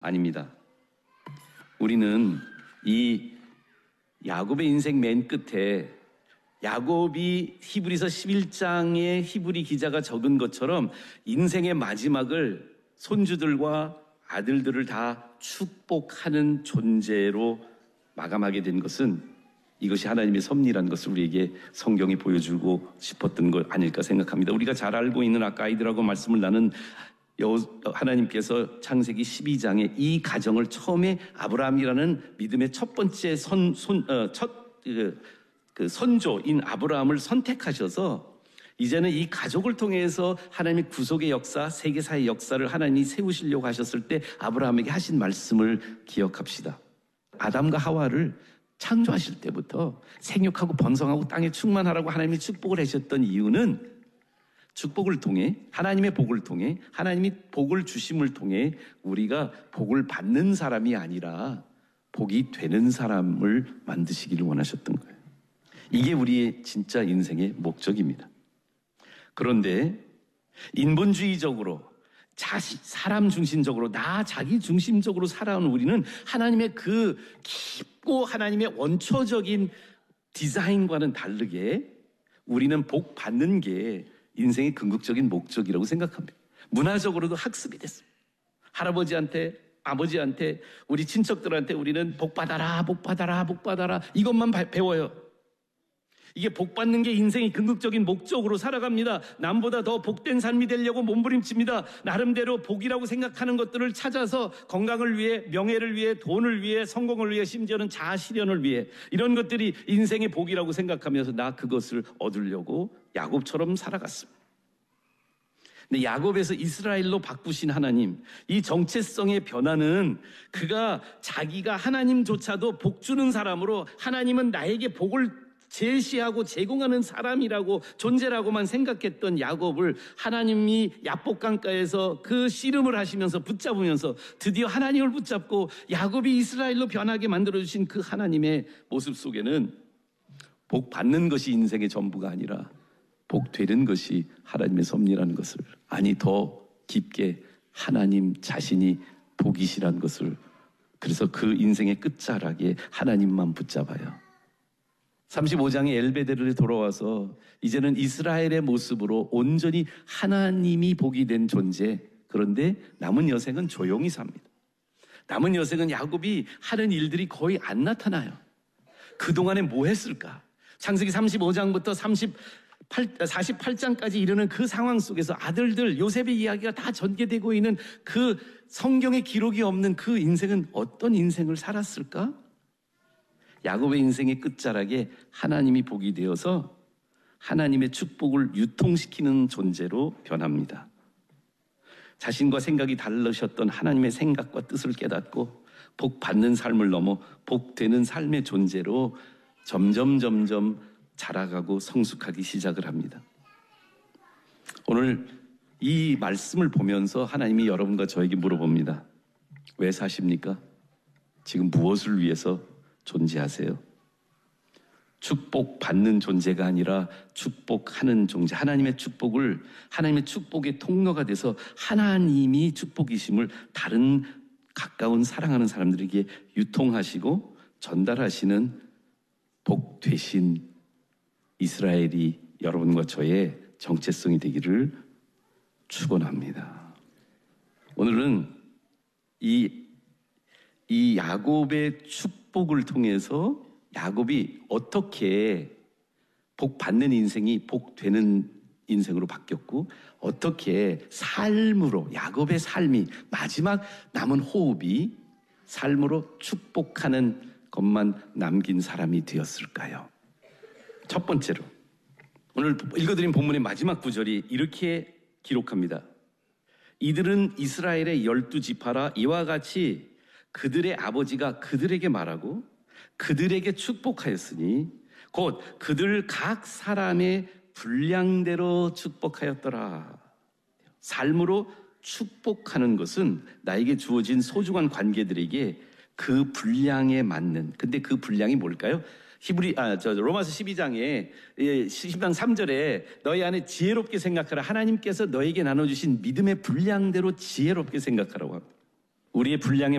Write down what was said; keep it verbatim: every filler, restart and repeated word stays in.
아닙니다. 우리는 이 야곱의 인생 맨 끝에 야곱이 히브리서 십일 장에 히브리 기자가 적은 것처럼 인생의 마지막을 손주들과 아들들을 다 축복하는 존재로 마감하게 된 것은 이것이 하나님의 섭리라는 것을 우리에게 성경이 보여주고 싶었던 것 아닐까 생각합니다. 우리가 잘 알고 있는 아까 아이들하고 말씀을 나눈 하나님께서 창세기 십이 장에 이 가정을 처음에 아브라함이라는 믿음의 첫 번째 선, 손, 어, 첫, 그, 그 선조인 아브라함을 선택하셔서 이제는 이 가족을 통해서 하나님의 구속의 역사, 세계사의 역사를 하나님이 세우시려고 하셨을 때 아브라함에게 하신 말씀을 기억합시다. 아담과 하와를 창조하실 때부터 생육하고 번성하고 땅에 충만하라고 하나님이 축복을 하셨던 이유는 축복을 통해 하나님의 복을 통해 하나님이 복을 주심을 통해 우리가 복을 받는 사람이 아니라 복이 되는 사람을 만드시기를 원하셨던 거예요. 이게 우리의 진짜 인생의 목적입니다. 그런데 인본주의적으로 자시, 사람 중심적으로 나 자기 중심적으로 살아온 우리는 하나님의 그 깊고 하나님의 원초적인 디자인과는 다르게 우리는 복 받는 게 인생의 궁극적인 목적이라고 생각합니다. 문화적으로도 학습이 됐습니다. 할아버지한테 아버지한테 우리 친척들한테 우리는 복 받아라 복 받아라 복 받아라 이것만 배워요. 이게 복 받는 게 인생의 궁극적인 목적으로 살아갑니다. 남보다 더 복된 삶이 되려고 몸부림칩니다. 나름대로 복이라고 생각하는 것들을 찾아서 건강을 위해, 명예를 위해, 돈을 위해, 성공을 위해, 심지어는 자아 실현을 위해 이런 것들이 인생의 복이라고 생각하면서 나 그것을 얻으려고 야곱처럼 살아갔습니다. 근데 야곱에서 이스라엘로 바꾸신 하나님, 이 정체성의 변화는 그가 자기가 하나님조차도 복 주는 사람으로 하나님은 나에게 복을 제시하고 제공하는 사람이라고 존재라고만 생각했던 야곱을 하나님이 야복강가에서 그 씨름을 하시면서 붙잡으면서 드디어 하나님을 붙잡고 야곱이 이스라엘로 변하게 만들어주신 그 하나님의 모습 속에는 복 받는 것이 인생의 전부가 아니라 복 되는 것이 하나님의 섭리라는 것을, 아니 더 깊게 하나님 자신이 복이시라는 것을, 그래서 그 인생의 끝자락에 하나님만 붙잡아요. 삼십오 장의 엘베데르에 돌아와서 이제는 이스라엘의 모습으로 온전히 하나님이 복이 된 존재, 그런데 남은 여생은 조용히 삽니다. 남은 여생은 야곱이 하는 일들이 거의 안 나타나요. 그동안에 뭐 했을까? 창세기 삼십오 장부터 사십팔 장까지 이르는 그 상황 속에서 아들들 요셉의 이야기가 다 전개되고 있는 그 성경의 기록이 없는 그 인생은 어떤 인생을 살았을까? 야곱의 인생의 끝자락에 하나님이 복이 되어서 하나님의 축복을 유통시키는 존재로 변합니다. 자신과 생각이 다르셨던 하나님의 생각과 뜻을 깨닫고 복 받는 삶을 넘어 복 되는 삶의 존재로 점점 점점 자라가고 성숙하기 시작을 합니다. 오늘 이 말씀을 보면서 하나님이 여러분과 저에게 물어봅니다. 왜 사십니까? 지금 무엇을 위해서 존재하세요? 축복받는 존재가 아니라 축복하는 존재, 하나님의 축복을, 하나님의 축복의 통로가 돼서 하나님이 축복이심을 다른 가까운 사랑하는 사람들에게 유통하시고 전달하시는 복 되신 이스라엘이 여러분과 저의 정체성이 되기를 축원합니다. 오늘은 이, 이 야곱의 축복을 통해서 야곱이 어떻게 복 받는 인생이 복 되는 인생으로 바뀌었고 어떻게 삶으로, 야곱의 삶이 마지막 남은 호흡이 삶으로 축복하는 것만 남긴 사람이 되었을까요? 첫 번째로 오늘 읽어드린 본문의 마지막 구절이 이렇게 기록합니다. 이들은 이스라엘의 열두 지파라 이와 같이 그들의 아버지가 그들에게 말하고 그들에게 축복하였으니 곧 그들 각 사람의 분량대로 축복하였더라. 삶으로 축복하는 것은 나에게 주어진 소중한 관계들에게 그 분량에 맞는, 근데 그 분량이 뭘까요? 히브리 아 저 로마서 십이 장에 십 장 삼 절에 너희 안에 지혜롭게 생각하라. 하나님께서 너에게 나눠주신 믿음의 분량대로 지혜롭게 생각하라고 합니다. 우리의 분량에